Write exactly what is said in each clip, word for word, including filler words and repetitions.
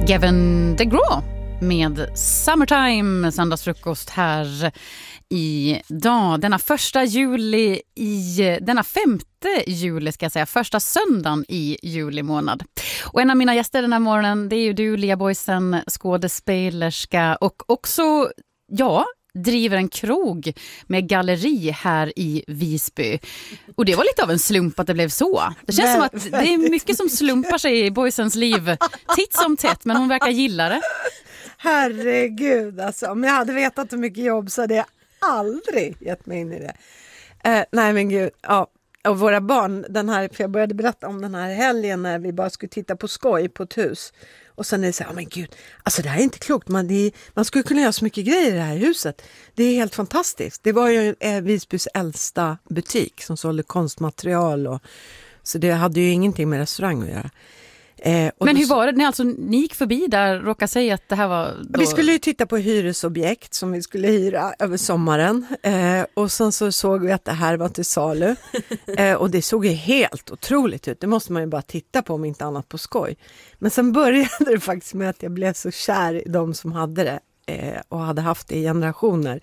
Gavin DeGraw med Summertime, söndagsfrukost här idag, denna första juli i, denna femte juli ska jag säga, första söndagen i juli månad. Och en av mina gäster den här morgonen, det är ju du, Lia Boysen, skådespelerska och också, ja, driver en krog med galleri här i Visby. Och det var lite av en slump att det blev så. Det känns som att det är mycket som slumpar sig i Boysens liv titt som tätt, men hon verkar gilla det. Herregud, alltså. Om jag hade vetat hur mycket jobb så hade jag aldrig gett mig in i det. Eh, nej men gud, ja. Och våra barn, den här, för jag började berätta om den här helgen när vi bara skulle titta på skoj på ett hus. Och sen är det så här, oh men gud, alltså det här är inte klokt. Man, det är, man skulle kunna göra så mycket grejer i det här huset. Det är helt fantastiskt. Det var ju eh, Visbys äldsta butik som sålde konstmaterial. Och, så det hade ju ingenting med restaurang att göra. Eh, men hur då, var det när alltså, ni gick förbi där och råkade säga att det här var... Då... Vi skulle ju titta på hyresobjekt som vi skulle hyra över sommaren. Eh, och sen så såg vi att det här var till salu. Eh, och det såg ju helt otroligt ut. Det måste man ju bara titta på, om inte annat på skoj. Men sen började det faktiskt med att jag blev så kär i de som hade det. Eh, och hade haft det i generationer.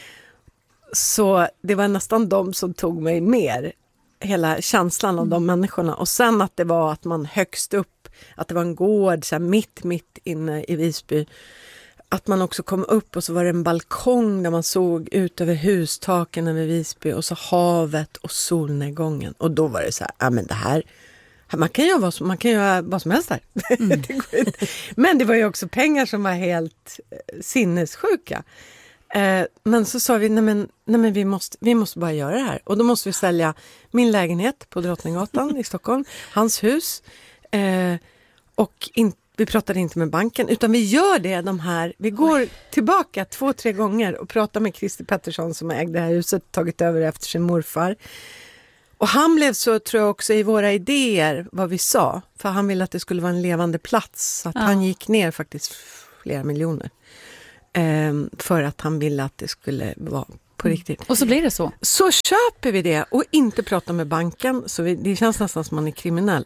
Så det var nästan de som tog mig mer. Hela känslan av mm. de människorna. Och sen att det var att man högst upp, att det var en gård så här, mitt, mitt inne i Visby. Att man också kom upp och så var det en balkong där man såg ut över hustaken över Visby. Och så havet och solnedgången. Och då var det så här, ja men det här, man kan göra vad som, man kan göra vad som helst där. Mm. det men det var ju också pengar som var helt eh, sinnessjuka. Eh, men så sa vi, nej men, nej men vi, måste, vi måste bara göra det här. Och då måste vi sälja min lägenhet på Drottninggatan i Stockholm, hans hus. Eh, och in, vi pratade inte med banken, utan vi gör det de här, vi går tillbaka två, tre gånger och pratar med Christer Pettersson som ägde det här huset, tagit över efter sin morfar. Och han blev så, tror jag också, i våra idéer vad vi sa. För han ville att det skulle vara en levande plats. Så att ja. han gick ner faktiskt flera miljoner. Um, för att han ville att det skulle vara på riktigt. Och så blir det så. Så köper vi det och inte pratar med banken. Så vi, det känns nästan som man är kriminell.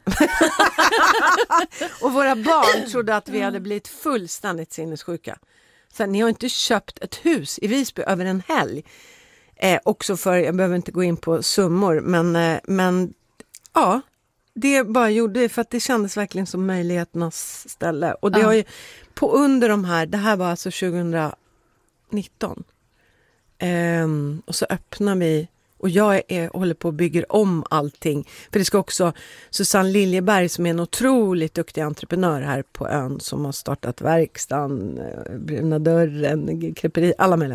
Och våra barn trodde att vi hade blivit fullständigt sinnessjuka. Så ni har inte köpt ett hus i Visby över en helg. Eh, också för, jag behöver inte gå in på summor. Men, eh, men ja, det bara gjorde det för att det kändes verkligen som möjligheternas ställe. Och det ja. har ju på under de här, det här var alltså tjugonitton. Um, och så öppnar vi, och jag är, håller på att bygga om allting. För det ska också, Susanne Liljeberg som är en otroligt duktig entreprenör här på ön som har startat verkstaden, Bruna dörren, kreperi, alla möjliga.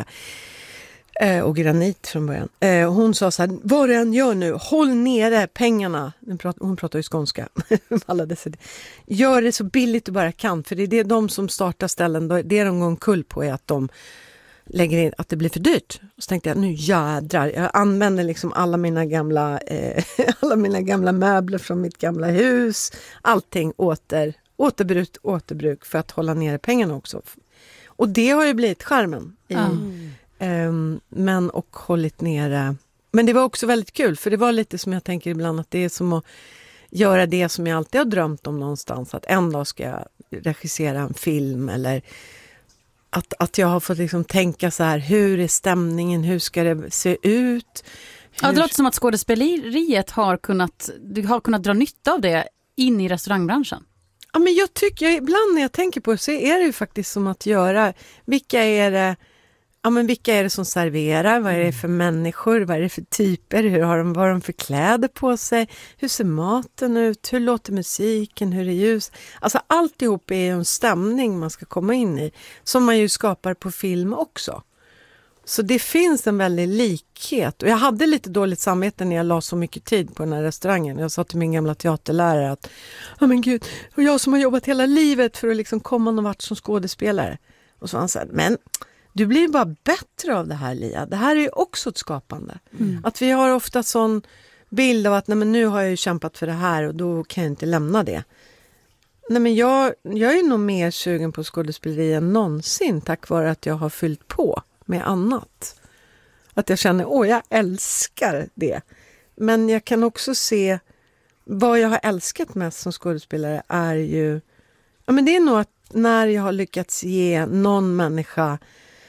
Uh, och granit från början. Uh, hon sa så här, vad du än gör nu, håll nere pengarna. Hon pratar, hon pratar ju skånska. Alla dessa. Gör det så billigt du bara kan. För det är det de som startar ställen, det de går omkull på är att de lägger in att det blir för dyrt. Och så tänkte jag, nu jädrar. Jag använder liksom alla mina gamla eh, alla mina gamla möbler från mitt gamla hus. Allting åter, återbruk, återbruk för att hålla nere pengarna också. Och det har ju blivit charmen i mm. Um, men och hållit nere. Men det var också väldigt kul, för det var lite som jag tänker ibland att det är som att göra det som jag alltid har drömt om någonstans, att en dag ska jag regissera en film, eller att, att jag har fått liksom tänka så här, hur är stämningen, hur ska det se ut? Hur... Ja, det låter som att skådespeleriet har kunnat, du har kunnat dra nytta av det in i restaurangbranschen. Ja, men jag tycker, ibland när jag tänker på det så är det ju faktiskt som att göra, vilka är det Ja, men vilka är det som serverar? Vad är det för människor? Vad är det för typer? Hur har de, vad har de för kläder på sig? Hur ser maten ut? Hur låter musiken? Hur är ljus? Alltså alltihop är ju en stämning man ska komma in i. Som man ju skapar på film också. Så det finns en väldig likhet. Och jag hade lite dåligt samvete när jag la så mycket tid på den här restaurangen. Jag sa till min gamla teaterlärare att ja men gud, och jag som har jobbat hela livet för att liksom komma någon vart som skådespelare. Och så han sa, men... Du blir bara bättre av det här, Lia. Det här är ju också ett skapande. Mm. Att vi har ofta sån bild av att nej, men nu har jag ju kämpat för det här och då kan jag inte lämna det. Nej, men jag, jag är nog mer sugen på skådespeleri än någonsin tack vare att jag har fyllt på med annat. Att jag känner, åh jag älskar det. Men jag kan också se vad jag har älskat mest som skådespelare är ju, ja men det är nog att när jag har lyckats ge någon människa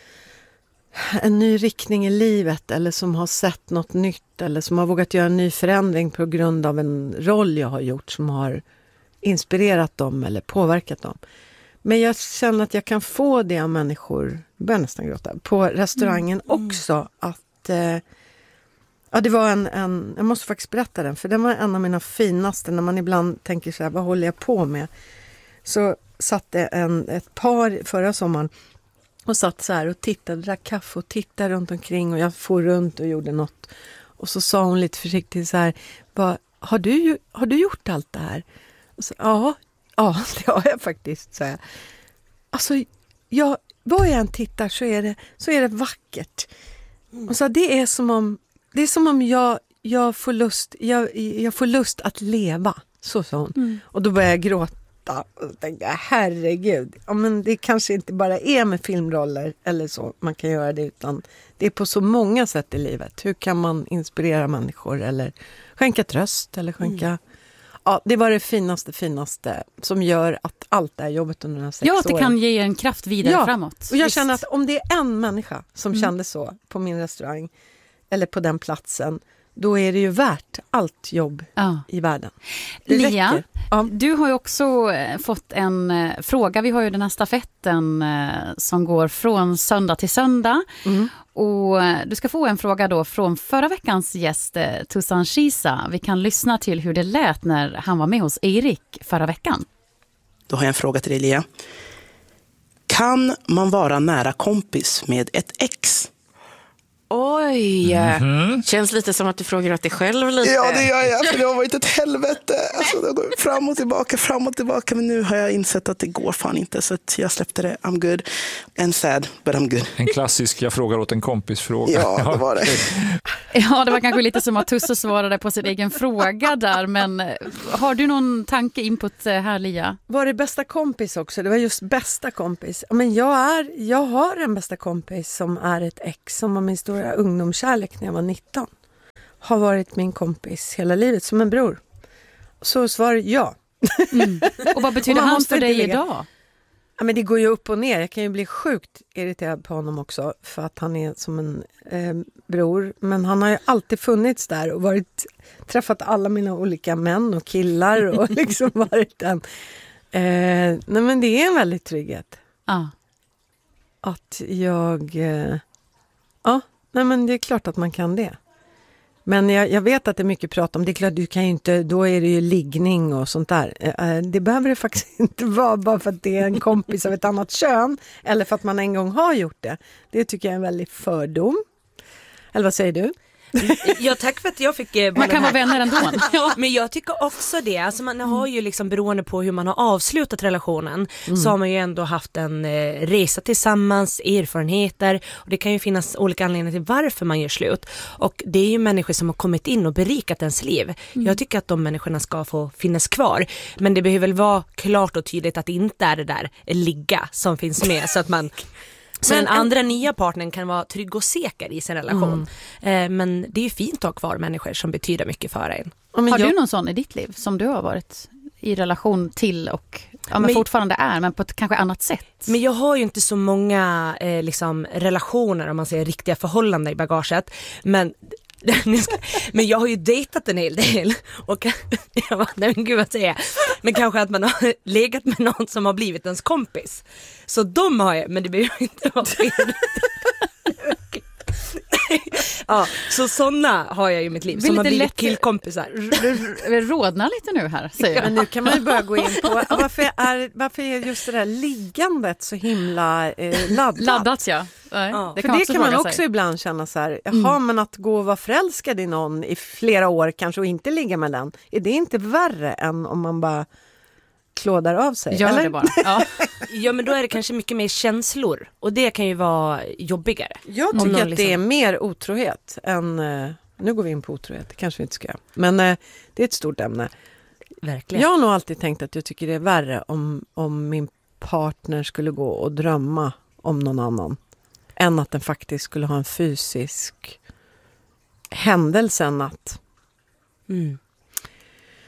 en ny riktning i livet eller som har sett något nytt eller som har vågat göra en ny förändring på grund av en roll jag har gjort som har inspirerat dem eller påverkat dem. Men jag känner att jag kan få det av människor, jag börjar nästan gråta, på restaurangen mm. också att eh, ja, det var en, en, jag måste faktiskt berätta den, för den var en av mina finaste när man ibland tänker så här, vad håller jag på med? Så satt det en, ett par förra sommaren och satt så här och tittade, drack kaffe och tittade runt omkring och jag for runt och gjorde något. Och så sa hon lite försiktigt så här, bara, har, du, har du gjort allt det här? Och så, ja, ja, det har jag faktiskt, så jag. Alltså, jag, vad jag än tittar så är det, så är det vackert. Och så det är som om, det är som om jag, jag, får lust, jag, jag får lust att leva, så sa hon. Mm. Och då började jag gråta. Och tänkte jag, herregud, ja, men det kanske inte bara är med filmroller eller så man kan göra det, utan det är på så många sätt i livet. Hur kan man inspirera människor eller skänka tröst eller skänka... Mm. Ja, det var det finaste, finaste som gör att allt det här jobbet under de här sex åren. Ja, att det kan ge en kraft vidare ja, framåt. Och jag känner att om det är en människa som mm. kände så på min restaurang eller på den platsen, då är det ju värt allt jobb ja. i världen. Det Lia, ja. du har ju också fått en eh, fråga. Vi har ju den här stafetten eh, som går från söndag till söndag. Mm. Och eh, du ska få en fråga då från förra veckans gäst, eh, Tussan Shisa. Vi kan lyssna till hur det lät när han var med hos Erik förra veckan. Då har jag en fråga till dig, Lia. Kan man vara nära kompis med ett ex? Oj, mm-hmm. Känns lite som att du frågar åt dig själv lite. Ja, det gör jag, för det har varit ett helvete. Alltså, det går fram och tillbaka, fram och tillbaka. Men nu har jag insett att det går fan inte, så att jag släppte det. I'm good and sad, but I'm good. En klassisk, jag frågar åt en kompis fråga. Ja, det var det. Ja, det var kanske lite som att Tusse svarade på sin egen fråga där. Men har du någon tanke, input här, Lia? Var det bästa kompis också? Det var just bästa kompis. Men jag, är, jag har en bästa kompis som är ett ex som var min stora ungdomskärlek när jag var nitton. Har varit min kompis hela livet som en bror. Så svar ja. Mm. Och vad betyder och han för dig idag? Ja, men det går ju upp och ner. Jag kan ju bli sjukt irriterad på honom också för att han är som en eh, bror. Men han har ju alltid funnits där och varit, träffat alla mina olika män och killar och liksom varit en. Eh, nej, men det är en väldigt trygghet. Ah. Att jag... Eh, ja, nej, men det är klart att man kan det. Men jag, jag vet att det är mycket prat om, det är klart du kan ju inte, då är det ju liggning och sånt där. Det behöver det faktiskt inte vara bara för att det är en kompis av ett annat kön eller för att man en gång har gjort det. Det tycker jag är en väldigt fördom. Eller vad säger du? Ja, tack för att jag fick eh, man kan vara vänner ändå. Ja, men jag tycker också det. Alltså man har ju liksom, beroende på hur man har avslutat relationen, mm. så har man ju ändå haft en eh, resa tillsammans, erfarenheter, och det kan ju finnas olika anledningar till varför man gör slut. Och det är ju människor som har kommit in och berikat ens liv. Mm. Jag tycker att de människorna ska få finnas kvar, men det behöver väl vara klart och tydligt att det inte är det där ligga som finns med, så att man Så men den andra en... nya partnern kan vara trygg och säker i sin relation. Mm. Eh, men det är ju fint att ha kvar människor som betyder mycket för en. Ja, har jag... du någon sån i ditt liv som du har varit i relation till och ja, men men... fortfarande är, men på ett kanske annat sätt? Men jag har ju inte så många eh, liksom, relationer, om man säger riktiga förhållanden i bagaget. Men... men jag har ju dejtat en hel del och jag bara, nej men gud vad säger jag, men kanske att man har legat med någon som har blivit ens kompis, så de har jag, men det behöver inte vara fel. Ja, så såna har jag i mitt liv som har blivit lätt... killkompisar. Rådna lite nu här, säger jag. Men nu kan man ju börja gå in på varför är, varför är just det där liggandet så himla eh, laddat? Laddat, ja. Nej, ja. Det kan, För det kan man också sig. ibland känna så här, jaha, mm. men att gå och vara förälskad i någon i flera år kanske och inte ligga med den, är det inte värre än om man bara klådar av sig? Gör eller? Det bara. Ja. Ja, men då är det kanske mycket mer känslor, och det kan ju vara jobbigare. Jag tycker att liksom... det är mer otrohet än, uh, nu går vi in på otrohet, det kanske vi inte ska göra, men uh, det är ett stort ämne. Verkligen. Jag har nog alltid tänkt att jag tycker det är värre om, om min partner skulle gå och drömma om någon annan än att den faktiskt skulle ha en fysisk händelse, att mm.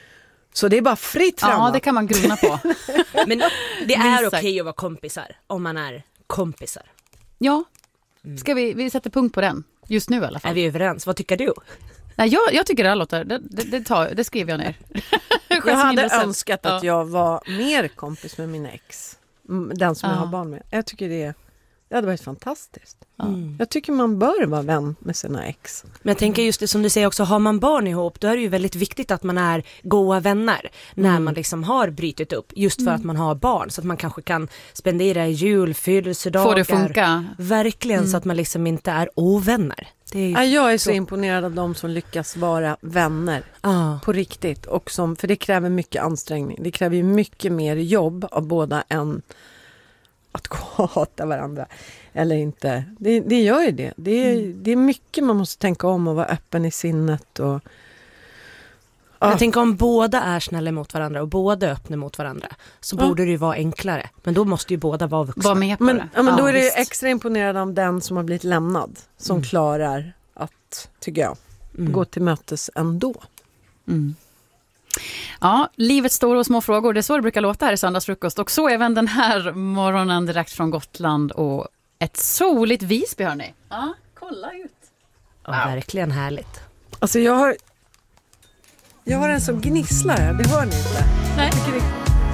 Så det är bara fritt framåt. Ja, det kan man grunna på. Men det är Minst okej sagt. att vara kompisar om man är kompisar. Ja, ska vi, vi sätter punkt på den. Just nu i alla fall. Är vi överens? Vad tycker du? Nej, jag, jag tycker det här låter, det, det, det, tar, det skriver jag ner. Jag hade Jasmin, önskat att ja. jag var mer kompis med min ex. Mm, Den som jag Ja. har barn med. Jag tycker det, det hade varit fantastiskt. Mm. Jag tycker man bör vara vän med sina ex. Men jag tänker just det som du säger också, har man barn ihop då är det ju väldigt viktigt att man är goda vänner när Mm. man liksom har brytit upp just för att man har barn så att man kanske kan spendera jul, födelsedagar. Får det funka? Verkligen så att man liksom inte är ovänner. Det är ju... Ja, jag är så imponerad av de som lyckas vara vänner ah. på riktigt. Och som, för det kräver mycket ansträngning. Det kräver ju mycket mer jobb av båda än att gå och hata varandra. Eller inte. Det, det gör ju det. Det är, Mm. det är mycket man måste tänka om och vara öppen i sinnet. Och, ja. Jag tänker om båda är snälla mot varandra och båda är öppna mot varandra så Ja. borde det ju vara enklare. Men då måste ju båda vara vuxna. Var med på Men, det. ja, men då är det visst. extra imponerad om den som har blivit lämnad. Som Mm. klarar att, tycker jag, Mm. gå till mötes ändå. Mm. Ja, livets stora och små frågor, det är så det brukar låta här i söndagsfrukost. Och så även den här morgonen direkt från Gotland och ett soligt Visby, hörni. Ja, kolla ut. Ja, verkligen härligt. Alltså jag har, jag har en som gnisslar här, det hör ni inte. Nej. Jag tycker det är